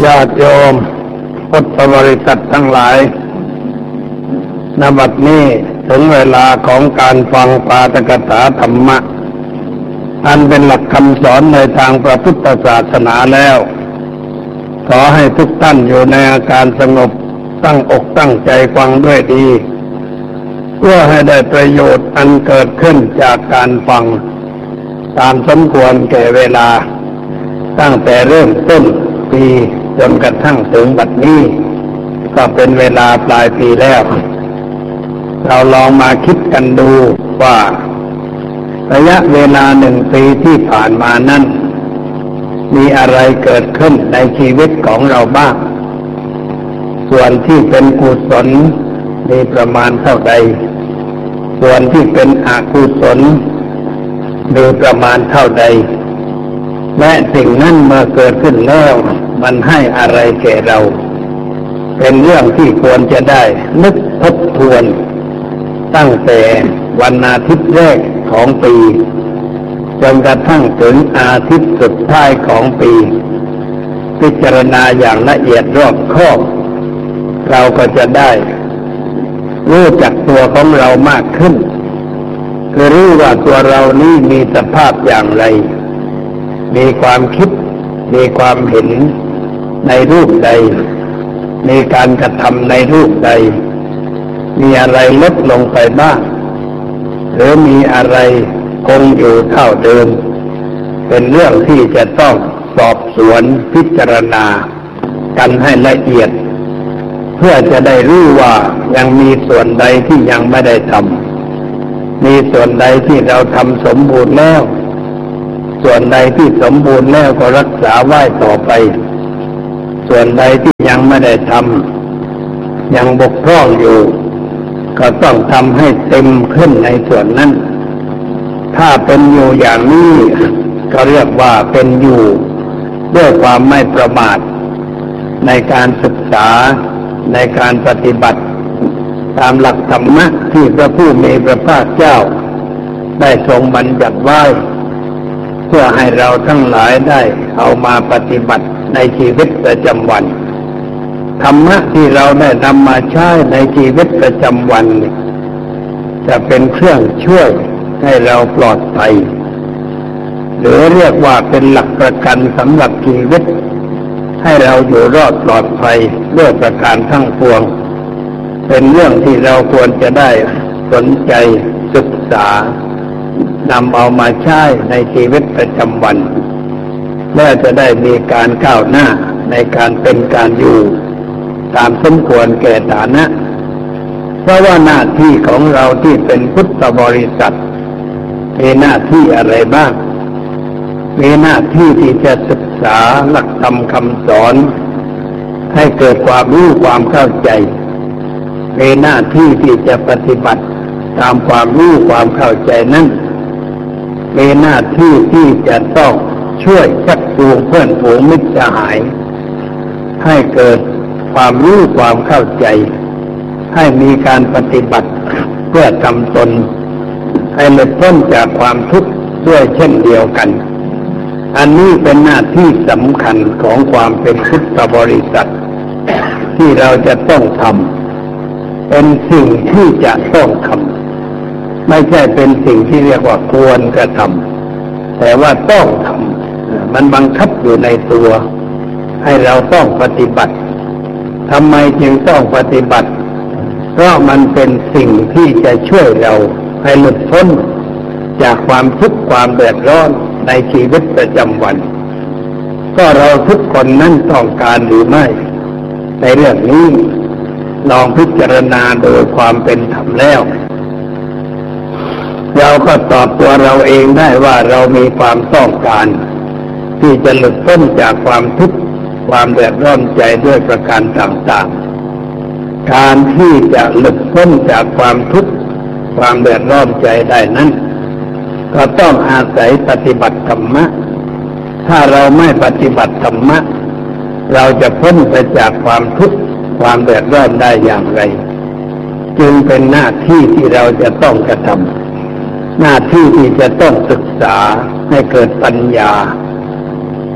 ญาติโยมพุทธบริษัททั้งหลายณ บัดนี้ถึงเวลาของการฟังปาฐกถาธรรมะอันเป็นหลักคำสอนในทางพระพุทธศาสนาแล้วขอให้ทุกท่านอยู่ในอาการสงบตั้งอกตั้งใจฟังด้วยดีเพื่อให้ได้ประโยชน์อันเกิดขึ้นจากการฟังตามสมควรแก่เวลาตั้งแต่เริ่มต้นปีจนกระทั่งถึงบัดนี้ก็เป็นเวลาปลายปีแล้วเราลองมาคิดกันดูว่าระยะเวลา1 ปีที่ผ่านมานั้นมีอะไรเกิดขึ้นในชีวิตของเราบ้างส่วนที่เป็นกุศลมีประมาณเท่าใดส่วนที่เป็นอกุศลมีประมาณเท่าใดและสิ่งนั้นเมื่อเกิดขึ้นแล้วมันให้อะไรแก่เราเป็นเรื่องที่ควรจะได้นึกทบทวนตั้งแต่วันอาทิตย์แรกของปีจนกระทั่งถึงอาทิตย์สุดท้ายของปีพิจารณาอย่างละเอียดรอบคอบเราก็จะได้รู้จักตัวของเรามากขึ้นคือรู้ว่าตัวเรานี้มีสภาพอย่างไรมีความคิดมีความเห็นในรูปใดมีการกระทำในรูปใดมีอะไรลดลงไปบ้างหรือมีอะไรคงอยู่เท่าเดิมเป็นเรื่องที่จะต้องสอบสวนพิจารณากันให้ละเอียดเพื่อจะได้รู้ว่ายังมีส่วนใดที่ยังไม่ได้ทำมีส่วนใดที่เราทำสมบูรณ์แล้วส่วนใดที่สมบูรณ์แล้วก็รักษาไว้ต่อไปส่วนใดที่ยังไม่ได้ทำยังบกพร่องอยู่ก็ต้องทำให้เต็มขึ้นในส่วนนั้นถ้าเป็นอยู่อย่างนี้ก็เรียกว่าเป็นอยู่ด้วยความไม่ประมาทในการศึกษาในการปฏิบัติตามหลักธรรมะที่พระผู้มีพระภาคเจ้าได้ทรงบัญญัติไว้เพื่อให้เราทั้งหลายได้เอามาปฏิบัติในชีวิตประจำวันธรรมะที่เราได้นำมาใช้ในชีวิตประจำวันจะเป็นเครื่องช่วยให้เราปลอดภัยหรือเรียกว่าเป็นหลักประกันสำหรับชีวิตให้เราอยู่รอดปลอดภัยด้วยประการทั้งปวงเป็นเรื่องที่เราควรจะได้สนใจศึกษานำเอามาใช้ในชีวิตประจำวันและจะได้มีการก้าวหน้าในการเป็นการอยู่ตามสมควรแก่ฐานะเพราะว่าหน้าที่ของเราที่เป็นพุทธบริษัทมีหน้าที่อะไรบ้างมีหน้าที่ที่จะศึกษาหลักธรรมคำสอนให้เกิดความรู้ความเข้าใจมีหน้าที่ที่จะปฏิบัติตามความรู้ความเข้าใจนั้นมีหน้าที่ที่จะต้องช่วยชักจูงเพื่อนฝูงมิตรสหายให้เกิดความรู้ความเข้าใจให้มีการปฏิบัติเพื่อทำตนให้หลุดพ้นจากความทุกข์ด้วยเช่นเดียวกันอันนี้เป็นหน้าที่สำคัญของความเป็นพุทธบริษัทที่เราจะต้องทำเป็นสิ่งที่จะต้องทำไม่ใช่เป็นสิ่งที่เรียกว่าควรกระทำแต่ว่าต้องทำมันบังคับอยู่ในตัวให้เราต้องปฏิบัติทำไมจึงต้องปฏิบัติเพราะมันเป็นสิ่งที่จะช่วยเราให้หลุดพ้นจากความทุกข์ความเดือดร้อนในชีวิตประจำวันก็เราทุกคนนั้นต้องการหรือไม่ในเรื่องนี้ลองพิจารณาโดยความเป็นธรรมแล้วเราก็ตอบตัวเราเองได้ว่าเรามีความต้องการที่จะหลุดพ้นจากความทุกข์ความเดือดร้อนใจด้วยประการต่างๆการที่จะหลุดพ้นจากความทุกข์ความเดือดร้อนใจได้นั้นก็ต้องอาศัยปฏิบัติธรรมะถ้าเราไม่ปฏิบัติธรรมะเราจะพ้นไปจากความทุกข์ความเดือดร้อนได้อย่างไรจึงเป็นหน้าที่ที่เราจะต้องกระทำหน้าที่ที่จะต้องศึกษาให้เกิดปัญญา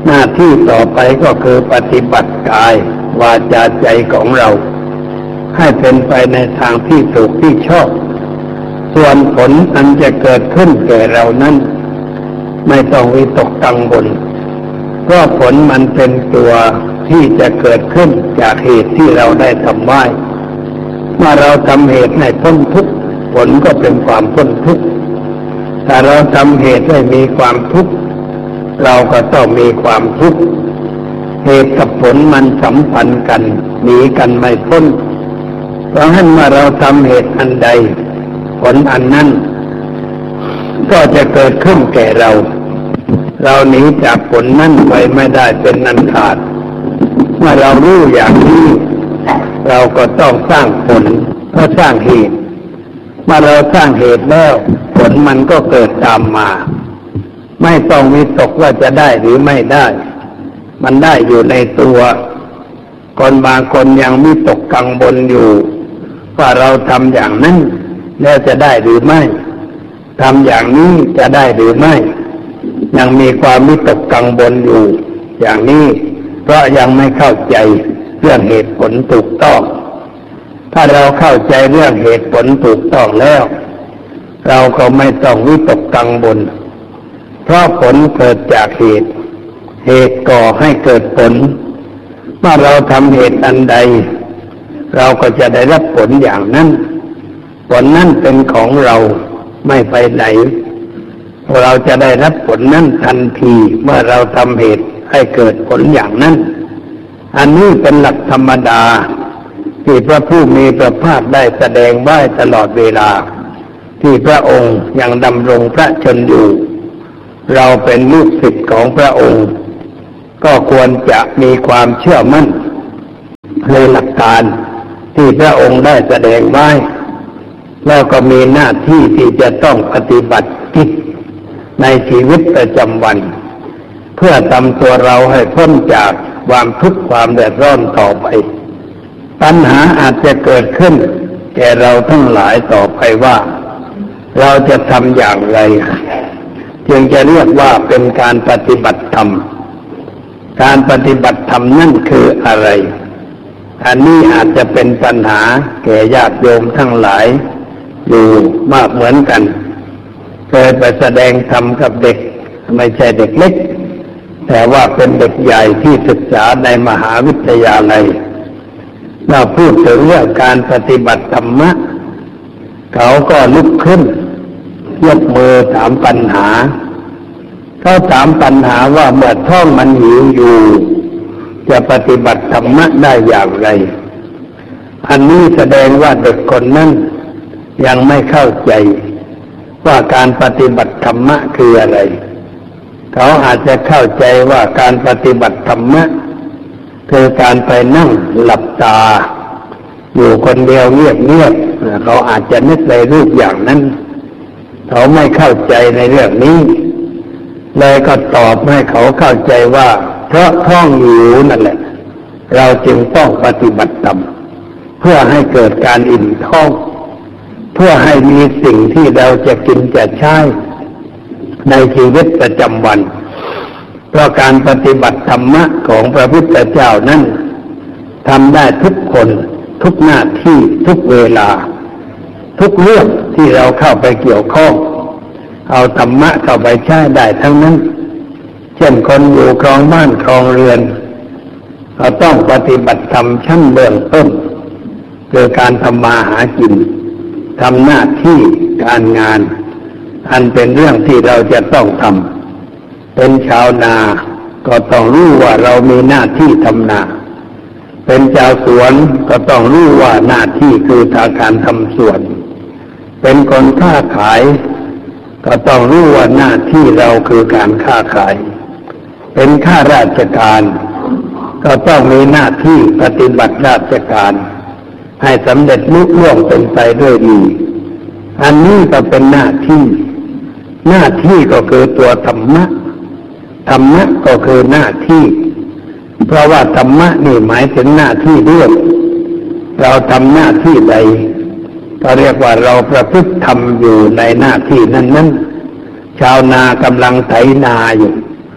หน้าที่ต่อไปก็คือปฏิบัติกายวาจาใจของเราให้เป็นไปในทางที่ถูกที่ชอบส่วนผลอันจะเกิดขึ้นแก่เรานั้นไม่ต้องวิตกกังวลเพราะผลมันเป็นตัวที่จะเกิดขึ้นจากเหตุที่เราได้ทำไว้เมื่อเราทำเหตุให้พ้นทุกข์ผลก็เป็นความพ้นทุกข์ถ้าเราทำเหตุให้มีความทุกข์เราก็ต้องมีความทุกข์เหตุกับผลมันสัมพันธ์กันหนีกันไม่พ้นเพราะฉะนั้นเมื่อเราทำเหตุอันใดผลอันนั้นก็จะเกิดขึ้นแก่เราหนีจากผลนั้นไปไม่ได้เป็นอันขาดเมื่อเรารู้อย่างนี้เราก็ต้องสร้างผลเพื่อสร้างเหตุเมื่อเราสร้างเหตุแล้วผลมันก็เกิดตามมาไม่ต้องวิตกว่าจะได้หรือไม่ได้มันได้อยู่ในตัวคนบางคนยังวิตกกังวลอยู่ว่าเราทำอย่างนั้นแล้วจะได้หรือไม่ทำอย่างนี้จะได้หรือไม่ยังมีความวิตกกังวลอยู่อย่างนี้เพราะยังไม่เข้าใจเรื่องเหตุผลถูกต้องถ้าเราเข้าใจเรื่องเหตุผลถูกต้องแล้วเราก็ไม่ต้องวิตกกังวลเพราะผลเกิดจากเหตุก่อให้เกิดผลเมื่อเราทำเหตุอันใดเราก็จะได้รับผลอย่างนั้นผลนั้นเป็นของเราไม่ไปไหนเราจะได้รับผลนั้นทันทีเมื่อเราทำเหตุให้เกิดผลอย่างนั้นอันนี้เป็นหลักธรรมดาที่พระผู้มีพระภาคได้แสดงไว้ตลอดเวลาที่พระองค์ยังดำรงพระชนอยู่เราเป็นลูกศิษย์ของพระองค์ก็ควรจะมีความเชื่อมั่นในหลักการที่พระองค์ได้แสดงไว้แล้วก็มีหน้าที่ที่จะต้องปฏิบัติกิจในชีวิตประจำวันเพื่อทำตัวเราให้พ้นจากความทุกข์ความเดือดร้อนต่อไปปัญหาอาจจะเกิดขึ้นแก่เราทั้งหลายต่อไปว่าเราจะทำอย่างไรจึงจะเรียกว่าเป็นการปฏิบัติธรรมการปฏิบัติธรรมนั่นคืออะไรอันนี้อาจจะเป็นปัญหาแก่ญาติโยมทั้งหลายอยู่มากเหมือนกันเคยไปแสดงธรรมกับเด็กไม่ใช่เด็กเล็กแต่ว่าเป็นเด็กใหญ่ที่ศึกษาในมหาวิทยาลัยเราพูดถึงเรื่องการปฏิบัติธรรมะเขาก็ลุกขึ้นยกมือถามปัญหาเขาถามปัญหาว่าเมื่อท้องมันหิวอยู่จะปฏิบัติธรรมะได้อย่างไรอันนี้แสดงว่าเด็กคนนั้นยังไม่เข้าใจว่าการปฏิบัติธรรมะคืออะไรเขาอาจจะเข้าใจว่าการปฏิบัติธรรมะคือการไปนั่งหลับตาอยู่คนเดียวเงียบๆเขาอาจจะนึกในรูปอย่างนั้นเขาไม่เข้าใจในเรื่องนี้เลยก็ตอบให้เขาเข้าใจว่าเพราะท้องหิวนั่นแหละเราจึงต้องปฏิบัติธรรมเพื่อให้เกิดการอิ่มท้องเพื่อให้มีสิ่งที่เราจะกินจะใช้ในชีวิตประจำวันเพราะการปฏิบัติธรรมะของพระพุทธเจ้านั้นทำได้ทุกคนทุกหน้าที่ทุกเวลาทุกเรื่องที่เราเข้าไปเกี่ยวข้องเอาธรรมะเข้าไปใช้ได้ทั้งนั้นเช่นคนอยู่ครองบ้านครองเรือนเราต้องปฏิบัติธรรมชั้นเบื้องต้นคือการทำมาหากินทำหน้าที่การงานอันเป็นเรื่องที่เราจะต้องทำเป็นชาวนาก็ต้องรู้ว่าเรามีหน้าที่ทำนาเป็นชาวสวนก็ต้องรู้ว่าหน้าที่คือทางการทำสวนเป็นคนค้าขายก็ต้องรู้ว่าหน้าที่เราคือการค้าขายเป็นข้าราชการก็ต้องมีหน้าที่ปฏิบัติราชการให้สำเร็จลุล่วงเป็นไปด้วยดีอันนี้ก็เป็นหน้าที่ก็คือตัวธรรมะก็คือหน้าที่เพราะว่าธรรมะนี่หมายถึงหน้าที่ด้วยเราทำหน้าที่ใดก็เรียกว่าเราประพฤติธรรมอยู่ในหน้าที่นั้นชาวนากำลังไถนาอยู่ก็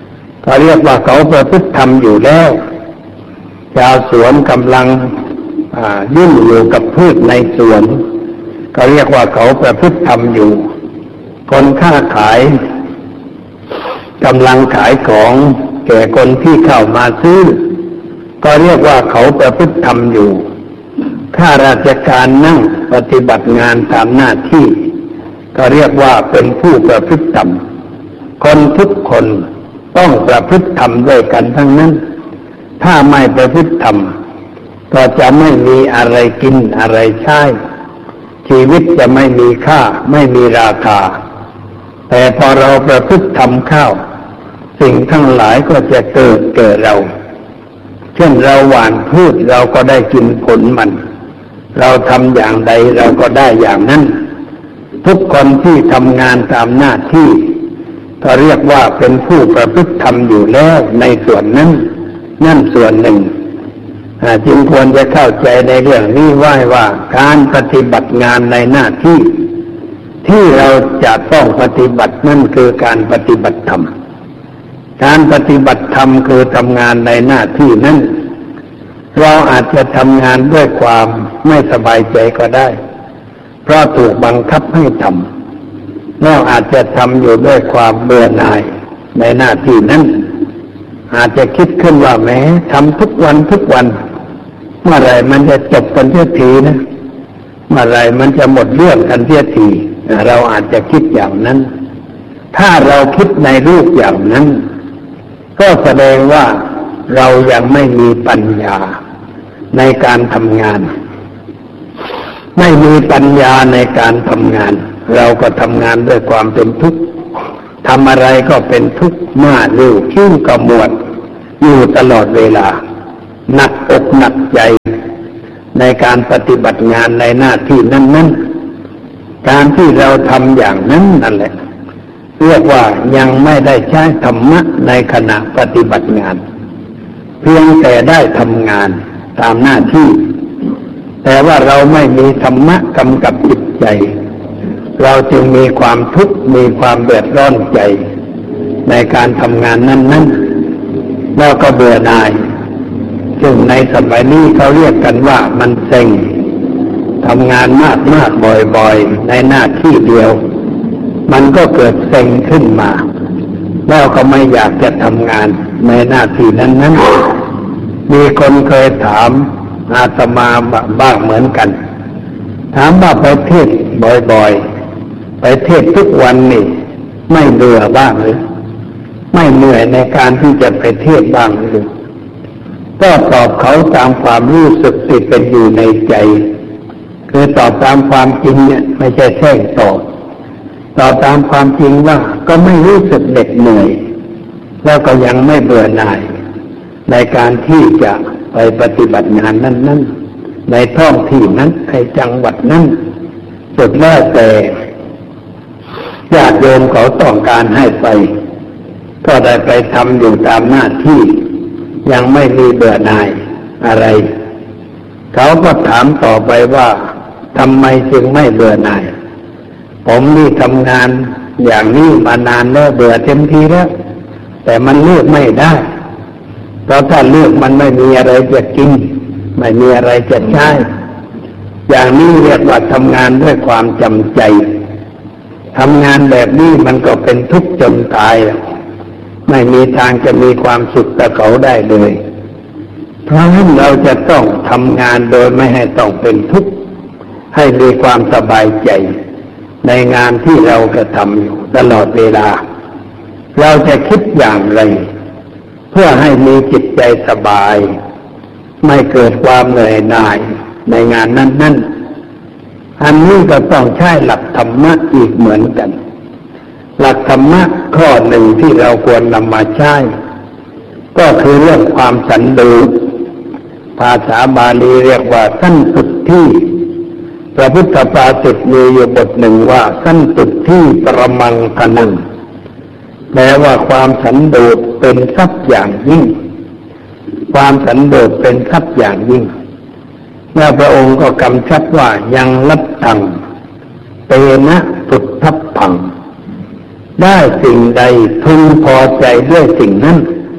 เขาเรียกว่าเขาประพฤติธรรมอยู่แล้วชาวสวนกำลังยุ่งอยู่กับพืชในสวนก็เรียกว่าเขาประพฤติธรรมอยู่คนค้าขายกำลังขายของแก่คนที่เข้ามาซื้อก็เรียกว่าเขาประพฤติธรรมอยู่ข้าราชการนั่งปฏิบัติงานตามหน้าที่ก็เรียกว่าเป็นผู้ประพฤติธรรมคนทุกคนต้องประพฤติธรรมด้วยกันทั้งนั้นถ้าไม่ประพฤติธรรมก็จะไม่มีอะไรกินอะไรใช้ชีวิตจะไม่มีค่าไม่มีราคาแต่พอเราประพฤติธรรมเข้าสิ่งทั้งหลายก็จะเกิดแก่เราเช่นเราหว่านพืชเราก็ได้กินผลมันเราทำอย่างใดเราก็ได้อย่างนั้นทุกคนที่ทำงานตามหน้าที่ก็เรียกว่าเป็นผู้ประพฤติธรรมอยู่แล้วในส่วนนั้นนั่นส่วนหนึ่งจึงควรจะเข้าใจในเรื่องนี้ว่าการปฏิบัติงานในหน้าที่ที่เราจะต้องปฏิบัตินั่นคือการปฏิบัติธรรมการปฏิบัติธรรมคือทำงานในหน้าที่นั้นเราอาจจะทำงานด้วยความไม่สบายใจก็ได้เพราะถูกบังคับให้ทำเราอาจจะทำอยู่ด้วยความเบื่อหน่ายในหน้าที่นั้นอาจจะคิดขึ้นว่าแม้ทำทุกวันเมื่อไรมันจะจบกันเสียทีนะเมื่อไรมันจะหมดเรื่องกันเสียทีเราอาจจะคิดอย่างนั้นถ้าเราคิดในรูปอย่างนั้นก็แสดงว่าเรายังไม่มีปัญญาในการทำงานไม่มีปัญญาในการทำงานเราก็ทำงานด้วยความเป็นทุกข์ทำอะไรก็เป็นทุกข์หน้าริ้วคิ้วขมวดอยู่ตลอดเวลาหนักอกหนักใจในการปฏิบัติงานในหน้าที่นั้นการที่เราทำอย่างนั้นนั่นแหละเรียกว่ายังไม่ได้ใช้ธรรมะในขณะปฏิบัติงานเพียงแต่ได้ทำงานตามหน้าที่แต่ว่าเราไม่มีธรรมะกำกับจิตใจเราจึงมีความทุกข์มีความเดือดร้อนใจในการทำงานนั้นแล้วก็เบื่อหน่ายซึ่งในสมัยนี้เขาเรียกกันว่ามันเซ็งทำงานมากบ่อยๆในหน้าที่เดียวมันก็เกิดเซ็งขึ้นมาแล้วก็ไม่อยากจะทำงานในหน้าที่นั้นมีคนเคยถามอาตมาบ้างเหมือนกันถามว่าไปเทศบ่อยๆไปเทศทุกวันนี่ไม่เบื่อบ้างหรือไม่เหนื่อยในการที่จะไปเทศบ้างหรือก็ตอบเขาตามความรู้สึกที่เป็นอยู่ในใจคือตอบตามความจริงเนี่ยไม่ใช่แช่งตอบตามความจริงว่าก็ไม่รู้สึกเหน็ดเหนื่อยแล้วก็ยังไม่เบื่อหน่ายในการที่จะไปปฏิบัติงานนั้นในท้องที่นั้นในจังหวัดนั้นสุดแล้วแต่ญาติโยมเขาต้องการให้ไปก็ได้ไปทำอยู่ตามหน้าที่ยังไม่มีเบื่อหน่ายอะไรเขาก็ถามต่อไปว่าทำไมจึงไม่เบื่อหน่ายผมนี่ทำงานอย่างนี้มานานแล้วเบื่อเต็มทีแล้วแต่มันเลือกไม่ได้เพราะถ้าเลือกมันไม่มีอะไรจะกินไม่มีอะไรจะใช้อย่างนี้เรียกว่าทำงานด้วยความจำใจทำงานแบบนี้มันก็เป็นทุกข์จนตายไม่มีทางจะมีความสุขกับเขาได้เลยเพราะฉะนั้นเราจะต้องทำงานโดยไม่ให้ต้องเป็นทุกข์ให้มีความสบายใจในงานที่เรากระทำอยู่ตลอดเวลาเราจะคิดอย่างไรเพื่อให้มีจิตใจสบายไม่เกิดความเหนื่อยหน่ายในงานนั้นอันนี้ก็ต้องใช้หลักธรรมะอีกเหมือนกันหลักธรรมะข้อหนึ่งที่เราควรนำมาใช้ก็คือเรื่องความสันโดษภาษาบาลีเรียกว่าสันตุที่พระพุทธภาษิตมีอยู่บทหนึ่งว่าสันตุที่ประมังคนังแปลว่าความสันโดษเป็นทรัพย์อย่างยิ่งความสันโดษเป็นทรัพย์อย่างยิ่งแล้วพระองค์ก็กำชับว่ายังลัทธังเตนะพุทธัพพังได้สิ่งใดพึงพอใจด้วยสิ่งนั้น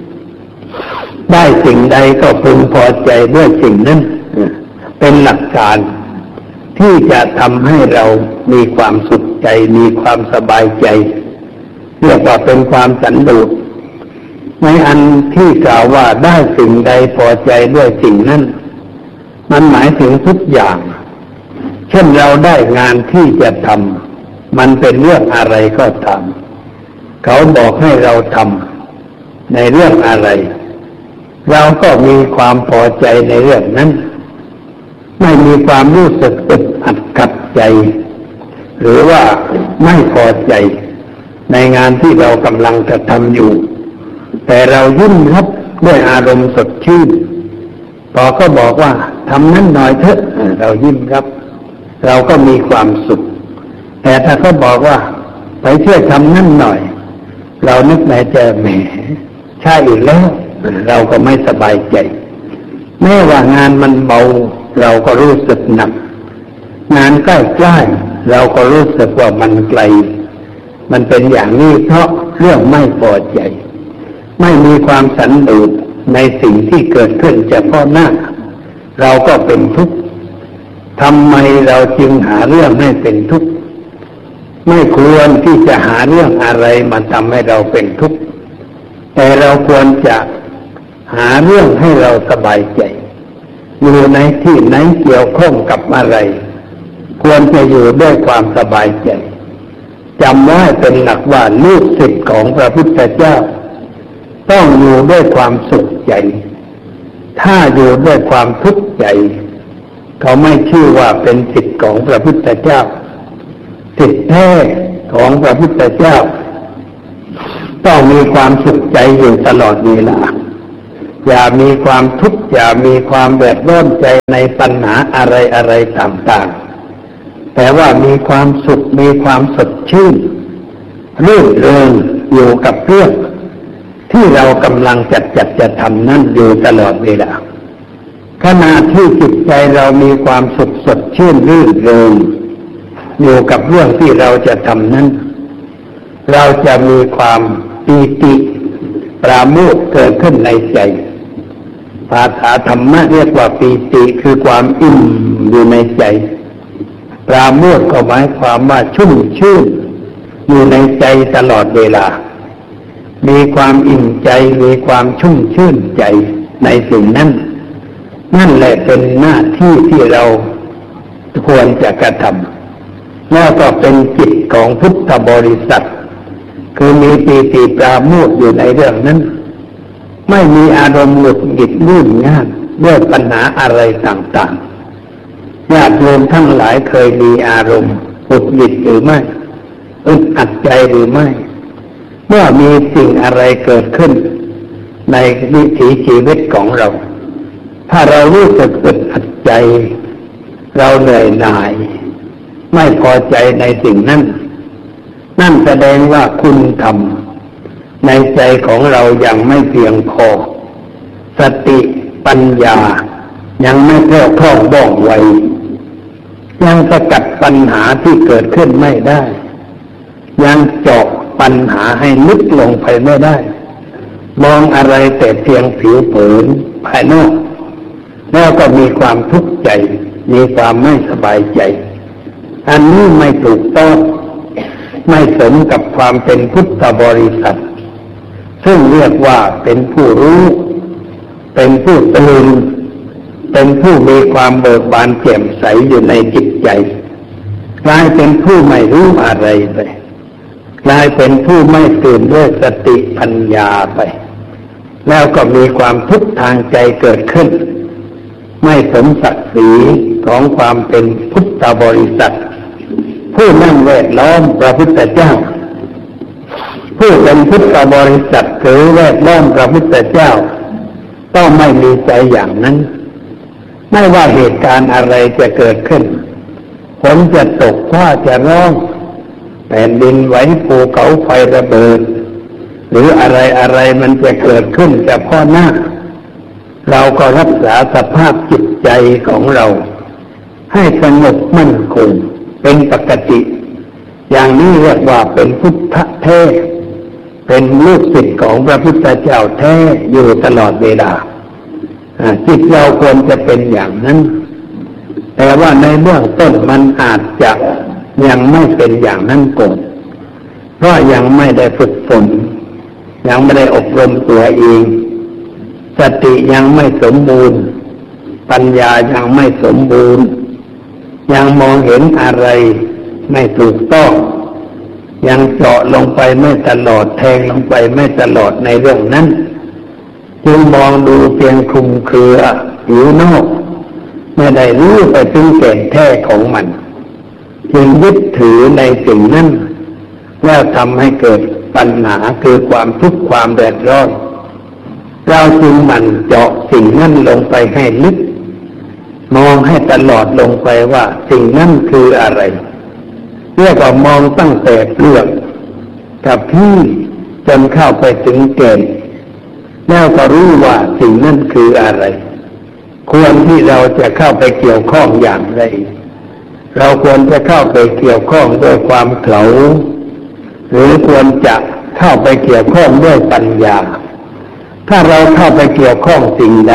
ได้สิ่งใดก็พึงพอใจด้วยสิ่งนั้นเป็นหลักการที่จะทำให้เรามีความสุขใจมีความสบายใจเรียกว่าเป็นความสันโดษในอันที่กล่าวว่าได้สิ่งใดพอใจด้วยสิ่งนั้นมันหมายถึงทุกอย่างเช่นเราได้งานที่จะทำมันเป็นเรื่องอะไรก็ตามเขาบอกให้เราทำในเรื่องอะไรเราก็มีความพอใจในเรื่องนั้นไม่มีความรู้สึกอึดอัดขัดใจหรือว่าไม่พอใจในงานที่เรากำลังจะทำอยู่แต่เรายิ้มรับด้วยอารมณ์สดชื่นพอก็บอกว่าทำนั้นหน่อยเถอะเรายิ้มรับเราก็มีความสุขแต่ถ้าเขาบอกว่าไปช่วยทำนั่นหน่อยเรานึกในใจแหมใช่อีกแล้วเราก็ไม่สบายใจแม้ว่างานมันเบาเราก็รู้สึกหนักงานใกล้ๆเราก็รู้สึกว่ามันไกลมันเป็นอย่างนี้เพราะเรื่องไม่พอใจไม่มีความสันโดษในสิ่งที่เกิดขึ้นเฉพาะหน้าเราก็เป็นทุกข์ทำไมเราจึงหาเรื่องให้เป็นทุกข์ไม่ควรที่จะหาเรื่องอะไรมาทำให้เราเป็นทุกข์แต่เราควรจะหาเรื่องให้เราสบายใจอยู่ในที่ไหนเกี่ยวข้องกับอะไรควรจะอยู่ด้วยความสบายใจจำไว้เป็นหลักว่าลูกศิษย์ของพระพุทธเจ้าต้องอยู่ด้วยความสุขใจถ้าอยู่ด้วยความทุกข์ใจเขาไม่ชื่อว่าเป็นศิษย์ของพระพุทธเจ้าศิษย์แท้ของพระพุทธเจ้าต้องมีความสุขใจอยู่ตลอดเวลาอย่ามีความทุกข์อย่ามีความเดือดร้อนใจในปัญหาอะไรต่างๆแต่ว่ามีความสุขมีความสดชื่นรื่นเริงอยู่กับเรื่องที่เรากำลังจะทำนั่นอยู่ตลอดเวลาขณะที่จิตใจเรามีความสุขสดชื่นรื่นเริงอยู่กับเรื่องที่เราจะทำนั้นเราจะมีความปีติปราโมทย์เกิดขึ้นในใจภาษาธรรมะเรียกว่าปีติคือความอิ่มอยู่ในใจปราโมทย์ก็หมายความว่าชุ่มชื่นอยู่ในใจตลอดเวลามีความอิ่มใจมีความชุ่มชื่นใจในสิ่งนั้นนั่นแหละเป็นหน้าที่ที่เราควรจะกระทำแล้วก็เป็นจิตของพุทธบริษัทคือมีปีติปราโมทย์อยู่ในเรื่องนั้นไม่มีอารมณ์หงุดหงิดงุ่นง่านด้วยปัญหาอะไรต่างๆญาติโยมทั้งหลายเคยมีอารมณ์หงุดหงิดหรือไม่อึดอัดใจหรือไม่เมื่อมีสิ่งอะไรเกิดขึ้นในวิถีชีวิตของเราถ้าเรารู้สึกอึดอัดใจเราเหนื่อยหน่ายไม่พอใจในสิ่งนั้นนั่นแสดงว่าคุณธรรมในใจของเรายังไม่เพียงพอสติปัญญายังไม่แผ่วคล่องว่องไวยังสกัดปัญหาที่เกิดขึ้นไม่ได้ยังเจาะปัญหาให้ลึกลงไปไม่ได้มองอะไรแต่เพียงผิวเผินภายนอกแล้วก็มีความทุกข์ใจมีความไม่สบายใจอันนี้ไม่ถูกต้องไม่สมกับความเป็นพุทธบริษัทซึ่งเรียกว่าเป็นผู้รู้เป็นผู้ตื่นเป็นผู้มีความเบิกบานแจ่มใสอยู่ในจิตใจกลายเป็นผู้ไม่รู้อะไรไปกลายเป็นผู้ไม่ตื่นด้วยสติปัญญาไปแล้วก็มีความทุกข์ทางใจเกิดขึ้นไม่สมศักดิ์ศรีของความเป็นพุทธบริษัทผู้นั่งแวดล้อมพระพุทธเจ้าผู้เป็นพุทธบริษัทหรือแวดล้อมพระพุทธเจ้าต้องไม่มีใจอย่างนั้นไม่ว่าเหตุการณ์อะไรจะเกิดขึ้นฝนจะตกฟ้าจะร้องแผ่นดินไหวภูเขาไฟระเบิดหรืออะไรมันจะเกิดขึ้นเฉพาะหน้าเราก็รักษาสภาพจิตใจของเราให้สงบมั่นคงเป็นปกติอย่างนี้เรียกว่าเป็นพุทธแท้พเป็นลูกศิษย์ของพระพุทธเจ้าแท้อยู่ตลอดเวลาจิตเราควรจะเป็นอย่างนั้นแต่ว่าในเบื้องต้นมันอาจจะยังไม่เป็นอย่างนั้นก่อนเพราะยังไม่ได้ฝึกฝนยังไม่ได้อบรมตัวเองสติยังไม่สมบูรณ์ปัญญายังไม่สมบูรณ์ยังมองเห็นอะไรไม่ถูกต้องยังเจาะลงไปไม่ตลอดแทงลงไปไม่ตลอดในเรื่องนั้นจึงมองดูเพียงคลุมเครือผิวนอกไม่ได้รู้ไปถึงแก่นแท้ของมันจึงยึดถือในสิ่งนั้นแล้วทำให้เกิดปัญหาคือความทุกข์ความเดือดร้อนเราจึงหมั่นเจาะสิ่งนั้นลงไปให้ลึกมองให้ตลอดลงไปว่าสิ่งนั้นคืออะไรเรียกว่ามองตั้งแต่เปลือกกับที่จนเข้าไปถึงแก่นแล้วก็รู้ว่าสิ่งนั้นคืออะไรควรที่เราจะเข้าไปเกี่ยวข้องอย่างไรเราควรจะเข้าไปเกี่ยวข้องด้วยความเขลาหรือควรจะเข้าไปเกี่ยวข้องด้วยปัญญาถ้าเราเข้าไปเกี่ยวข้องสิ่งใด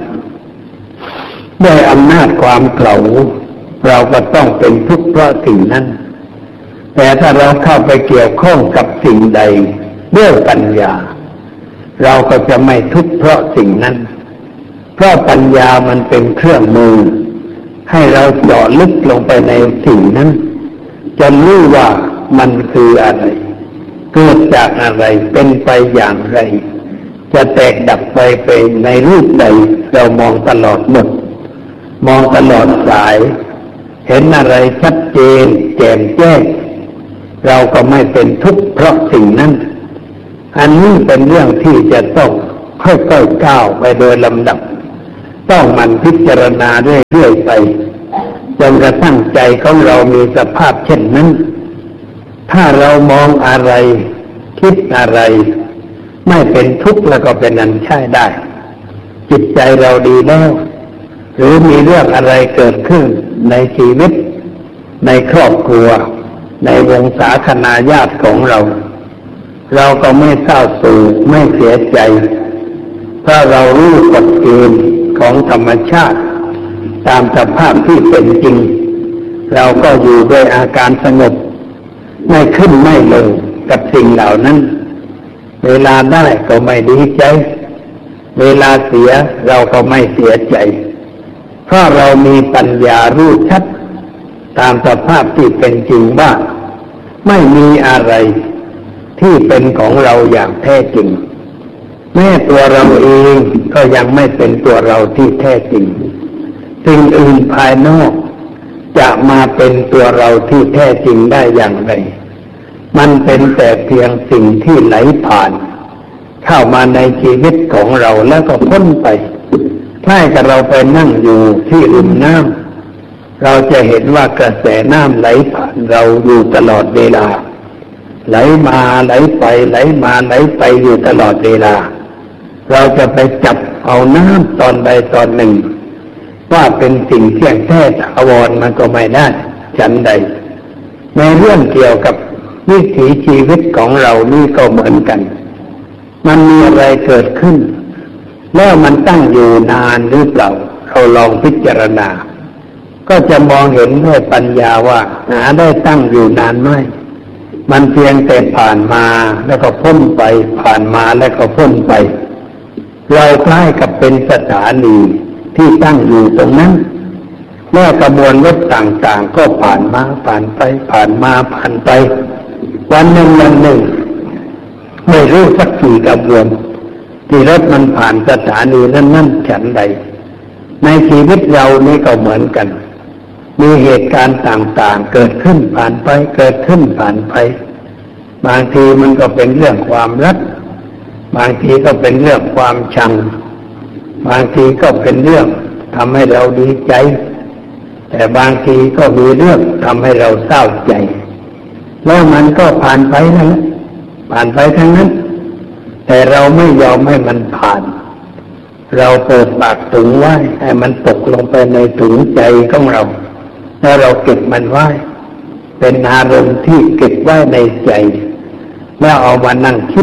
ด้วยอำนาจความเขลาเราก็ต้องเป็นทุกข์เพราะสิ่งนั้นแต่ถ้าเราเข้าไปเกี่ยวข้องกับสิ่งใดด้วยปัญญาเราก็จะไม่ทุกข์เพราะสิ่งนั้นเพราะปัญญามันเป็นเครื่องมือให้เราเจาะลึกลงไปในสิ่งนั้นจนรู้ว่ามันคืออะไรเกิดจากอะไรเป็นไปอย่างไรจะแตกดับไปในรูปใดเรามองตลอดหมดมองตลอดสายเห็นอะไรชัดเจนแจ่มแจ้งเราก็ไม่เป็นทุกข์เพราะสิ่งนั้นอันนี้เป็นเรื่องที่จะต้องค่อยๆก้าวไปโดยลำดับต้องมันพิจารณาเรื่อยๆไปจนกระทั่งใจของเรามีสภาพเช่นนั้นถ้าเรามองอะไรคิดอะไรไม่เป็นทุกข์แล้วก็เป็นอันใช้ได้จิตใจเราดีแล้วหรือมีเรื่องอะไรเกิดขึ้นในชีวิตในครอบครัวในวงศาคณาญาติของเราเราก็ไม่เศร้าโศกไม่เสียใจเพราะเรารู้กฎเกณฑ์ของธรรมชาติตามสภาพที่เป็นจริงเราก็อยู่ด้วยอาการสงบไม่ขึ้นไม่ลงกับสิ่งเหล่านั้นเวลาได้ก็ไม่ดีใจเวลาเสียเราก็ไม่เสียใจเพราะเรามีปัญญารู้ชัดตามสภาพที่เป็นจริงว่าไม่มีอะไรที่เป็นของเราอย่างแท้จริงแม้ตัวเราเองก็ยังไม่เป็นตัวเราที่แท้จริงสิ่งอื่นภายนอกจะมาเป็นตัวเราที่แท้จริงได้อย่างไรมันเป็นแต่เพียงสิ่งที่ไหลผ่านเข้ามาในชีวิตของเราแล้วก็พ้นไปคล้ายกับเราไปนั่งอยู่ที่ริมน้ำเราจะเห็นว่ากระแสน้ำไหลผ่านเราอยู่ตลอดเวลาไหลมาไหลไปไหลมาไหลไปอยู่ตลอดเวลาเราจะไปจับเอาน้ำตอนใดตอนหนึ่งว่าเป็นสิ่งเที่ยงแท้ถาวรมันก็ไม่ได้ฉันใดในเรื่องเกี่ยวกับวิถีชีวิตของเรานี่ก็เหมือนกันมันมีอะไรเกิดขึ้นแล้วมันตั้งอยู่นานหรือเปล่าเราลองพิจารณาก็จะมองเห็นด้วยปัญญาว่าได้ตั้งอยู่นานไหมมันเพียงแต่ผ่านมาแล้วก็พ้นไปผ่านมาแล้วก็พ้นไปเราคล้ายกับเป็นสถานีที่ตั้งอยู่ตรงนั้นเมื่อกระบวนรถต่างๆก็ผ่านมาผ่านไปผ่านมาผ่านไปวันหนึ่งไม่รู้สักกี่กระบวนที่รถมันผ่านสถานีนั้นฉันใดในชีวิตเรานี่ก็เหมือนกันมีเหตุการณ์ต่างๆเกิดขึ้นผ่านไปเกิดขึ้นผ่านไปบางทีมันก็เป็นเรื่องความรักบางทีก็เป็นเรื่องความชังบางทีก็เป็นเรื่องทำให้เราดีใจแต่บางทีก็มีเรื่องทำให้เราเศร้าใจแล้วมันก็ผ่านไปนั่นแหละผ่านไปทั้งนั้นแต่เราไม่ยอมให้มันผ่านเราเปิดปากถุงไว้ให้มันตกลงไปในถุงใจของเราแล้วเราเก็บมันไว้เป็นอารมณ์ที่เก็บไว้ในใจแล้วเอามานั่งคิด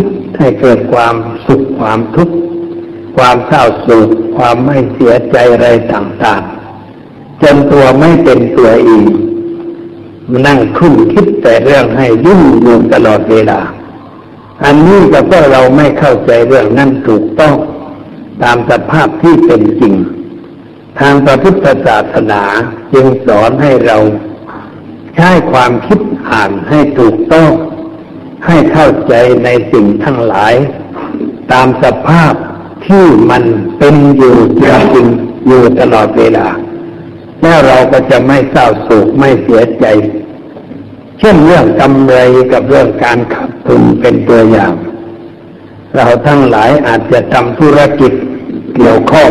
ให้เกิดความสุขความทุกข์ความเศร้าโศกความไม่เสียใจอะไรต่างๆจนตัวไม่เป็นตัวเองมานั่งคุ้นคิดแต่เรื่องให้ยุ่งอยู่ตลอดเวลาอันนี้ก็เพราะเราไม่เข้าใจเรื่องนั้นถูกต้องตามสภาพที่เป็นจริงทางพระพุทธศาสนาจึงสอนให้เราใช้ความคิดอ่านให้ถูกต้องให้เข้าใจในสิ่งทั้งหลายตามสภาพที่มันเป็นอยู่จริงๆอยู่ตลอดเวลาแล้วเราก็จะไม่เศร้าโศกไม่เสียใจเช่นเรื่องกำไรกับเรื่องการขาดทุนเป็นตัวอย่างเราทั้งหลายอาจจะทำธุรกิจเกี่ยวข้อง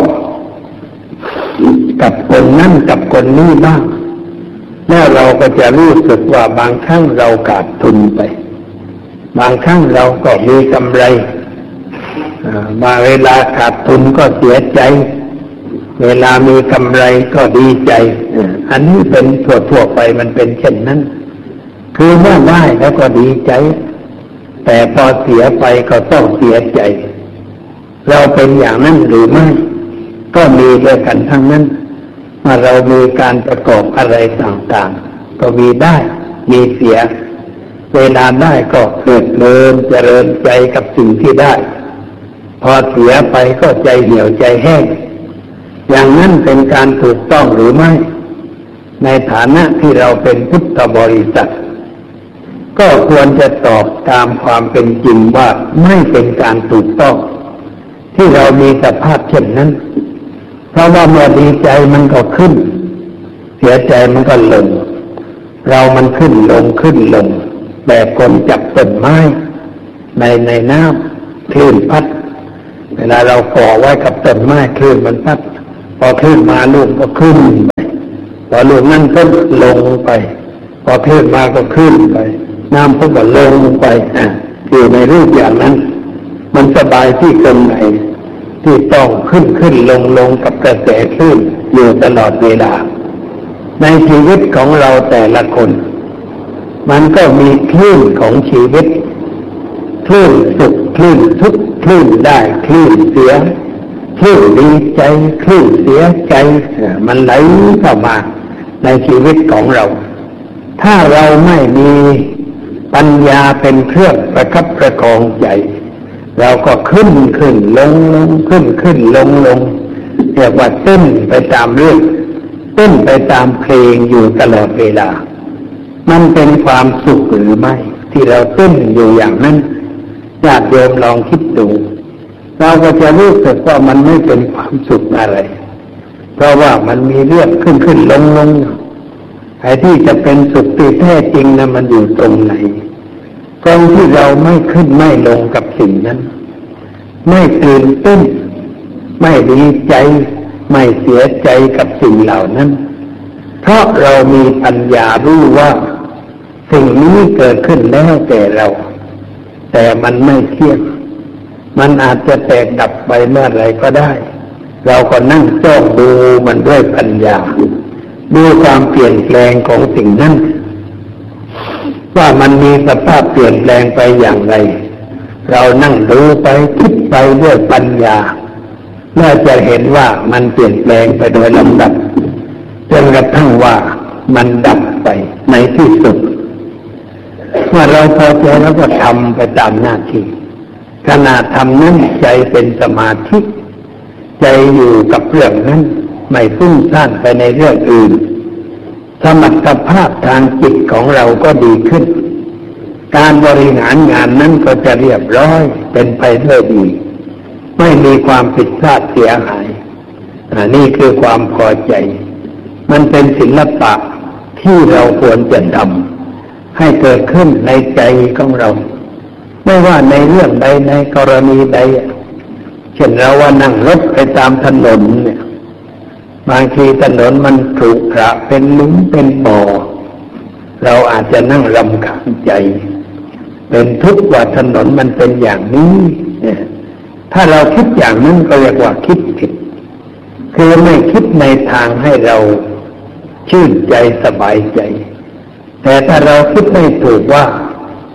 กับคนนั้นกับคนนี้บ้างแล้วเราก็จะรู้สึกว่าบางครั้งเราขาดทุนไปบางครั้งเราก็มีกำไรบางเวลาขาดทุนก็เสียใจเวลามีกำไรก็ดีใจอันนี้เป็นทั่วๆไปมันเป็นเช่นนั้นคือเมื่อได้แล้วก็ดีใจแต่พอเสียไปก็ต้องเสียใจเราเป็นอย่างนั้นหรือไม่ก็มีด้วยกันทั้งนั้นเมื่อเรามีการประกอบอะไรต่างๆก็มีได้มีเสียเวลาได้ก็เพลิดเพลินเจริญใจกับสิ่งที่ได้พอเสียไปก็ใจเหี่ยวใจแห้งอย่างนั้นเป็นการถูกต้องหรือไม่ในฐานะที่เราเป็นพุทธบริษัทก็ควรจะตอบตามความเป็นจริงว่าไม่เป็นการถูกต้องที่เรามีสภาพเช่นนั้นเพราะว่าเมื่อดีใจมันก็ขึ้นเสียใจมันก็ลงเรามันขึ้นลงขึ้นลงแบบคนจับต้นไม้ในน้ำคลื่นพัดเวลาเราก่อไว้กับต้นไม้คลื่นมันพัดพอคลื่นมาลูกก็ขึ้นไปพอลูกนั่นก็ลงไปพอคลื่นมาก็ขึ้นไปน้ำก็ลงไปอยู่ในรูปอย่างนั้นมันสบายที่ตรงไหนที่ต้องขึ้นลงกับกระแสคลื่นอยู่ตลอดเวลาในชีวิตของเราแต่ละคนมันก็มีคลื่นของชีวิตคลื่นสุขคลื่นทุกข์คลื่นได้คลื่นเสียคลื่นดีใจคลื่นเสียใจมันไหลเข้ามาในชีวิตของเราถ้าเราไม่มีปัญญาเป็นเครื่องประคับประคองใจเราก็ขึ้นลงขึ้นลงเรียกว่าเต้นไปตามเรื่องเต้นไปตามเพลงอยู่ตลอดเวลามันเป็นความสุขหรือไม่ที่เราเต้นอยู่อย่างนั้นญาติโยมลองคิดดูเราก็จะรู้สึกว่ามันไม่เป็นความสุขอะไรเพราะว่ามันมีเรื่องขึ้นลงไอ้ที่จะเป็นสุขที่แท้จริงนะมันอยู่ตรงไหนตรงที่เราไม่ขึ้นไม่ลงกับสิ่งนั้นไม่ตื่นเต้นไม่ดีใจไม่เสียใจกับสิ่งเหล่านั้นเพราะเรามีปัญญารู้ว่าสิ่งนี้เกิดขึ้นแล้วแต่เราแต่มันไม่เที่ยงมันอาจจะแตกดับไปเมื่อไรก็ได้เราก็นั่งจ้องดูมันด้วยปัญญาดูความเปลี่ยนแปลงของสิ่งนั้นว่ามันมีสภาพเปลี่ยนแปลงไปอย่างไรเรานั่งดูไปคิดไปด้วยปัญญาน่าจะเห็นว่ามันเปลี่ยนแปลงไปโดยลำดับจนกระทั่งว่ามันดับไปในที่สุดเมื่อเราพอใจแล้วก็ทำไปตามหน้าที่ขณะทำนั้นใจเป็นสมาธิใจอยู่กับเรื่องนั้นไม่ฟุ้งซ่านไปในเรื่องอื่นสมรรถภาพทางจิตของเราก็ดีขึ้นการบริหารงานนั้นก็จะเรียบร้อยเป็นไปด้วยดีไม่มีความผิดพลาดเสียหายนี่คือความพอใจมันเป็นศิลปะที่เราควรจะทำให้เกิดขึ้นในใจของเราไม่ว่าในเรื่องใดในกรณีใดเช่นเราว่านั่งรถไปตามถนนเนี่ยบางทีถนนมันขรุขระเป็นหลุมเป็นบ่อเราอาจจะนั่งรำคาญใจเป็นทุกข์ว่าถนนมันเป็นอย่างนี้ถ้าเราคิดอย่างนั้นก็เรียกว่าคิดผิดคือไม่คิดในทางให้เราชื่นใจสบายใจแต่ถ้าเราคิดไม่ถูกว่า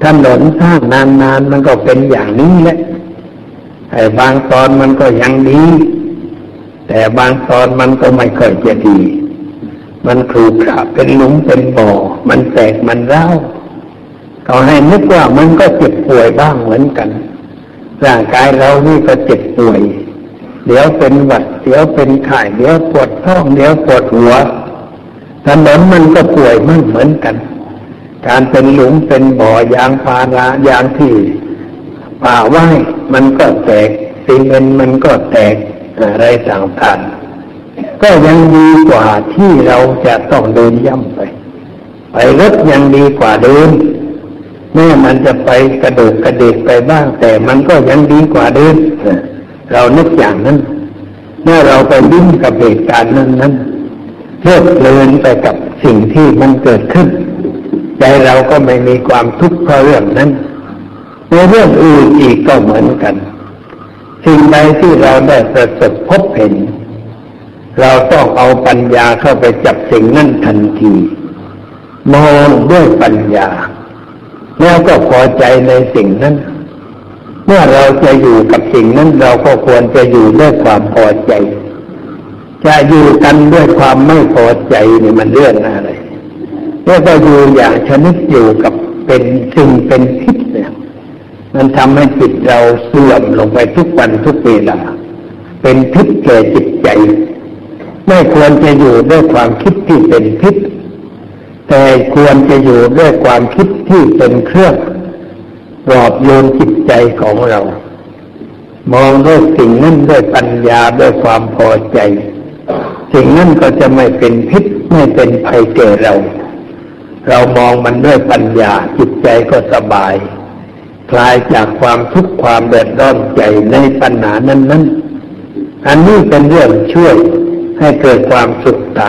ถนนสร้างนานๆมันก็เป็นอย่างนี้แหละไอ้บางตอนมันก็ยังดีแต่บางตอนมันก็ไม่ค่อยจะดีมันขรุขระเป็นหลุมเป็นบ่อมันแตกมันร้าวเขาให้นึกว่ามันก็เจ็บป่วยบ้างเหมือนกันร่างกายเรานี่ก็เจ็บป่วยเดี๋ยวเป็นหวัดเดี๋ยวเป็นไข้เดี๋ยวปวดท้องเดี๋ยวปวดหัวถนนมันก็ป่วยมั่งเหมือนกันการเป็นหลุมเป็นบ่อยางพารา ยางที่ป่าไว้มันก็แตกซีเมนต์มันก็แตกอะไรต่างๆก็ยังดีกว่าที่เราจะต้องเดินย่ำไปรถยังดีกว่าเดินแม้มันจะไปกระโดดกระเดกไปบ้างแต่มันก็ยังดีกว่าเดินเรานึกอย่างนั้นเมื่อเราไปดิ้นกับเหตุการณ์นั้นเพลิดเพลินไปกับสิ่งที่มันเกิดขึ้นใจเราก็ไม่มีความทุกข์เพราะเรื่องนั้นในเรื่องอื่นอีกก็เหมือนกันสิ่งใดที่เราได้ประสบพบเห็นเราต้องเอาปัญญาเข้าไปจับสิ่งนั้นทันทีมองด้วยปัญญาแล้วก็พอใจในสิ่งนั้นเมื่อเราจะอยู่กับสิ่งนั้นเราก็ควรจะอยู่ด้วยความพอใจจะอยู่กันด้วยความไม่พอใจนี่มันเรื่องอะไรแล้วก็อยู่อย่างชนิดอยู่กับเป็นสิ่งเป็นพิษเนี่ยมันทำให้จิตเราเสื่อมลงไปทุกวันทุกเวลาเป็นพิษแก่จิตใจไม่ควรจะอยู่ด้วยความคิดที่เป็นพิษแต่ควรจะอยู่ด้วยความคิดที่เป็นเครื่องปลอบโยนจิตใจของเรามองด้วยสิ่งนั้นด้วยปัญญาด้วยความพอใจสิ่งนั้นก็จะไม่เป็นพิษไม่เป็นภัยแก่เรามองมันด้วยปัญญาจิตใจก็สบายคลายจากความทุกข์ความเดือดร้อนใจในปัญหานั้นอันนี้เป็นเรื่องช่วยให้เกิดความสุข